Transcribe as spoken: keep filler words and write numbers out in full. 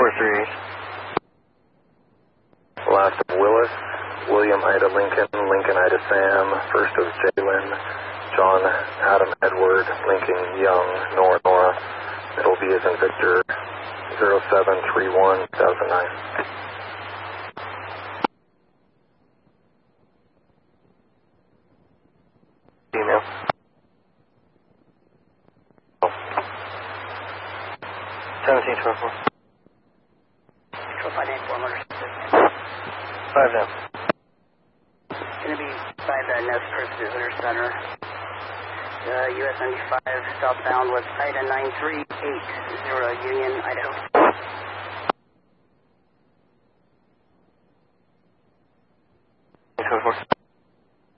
four three eight. Last of Willis, William Ida Lincoln, Lincoln Ida Sam, first of Jalen, John Adam Edward, Lincoln Young, Nora Nora, middle B as in Victor, zero seven three one two thousand nine. Email. seventeen twelve four. five nine four motor. Five now. Going to be by the Nest First Visitor Center. Uh, U S ninety-five southbound was Ida nine three eight zero Union, Idaho.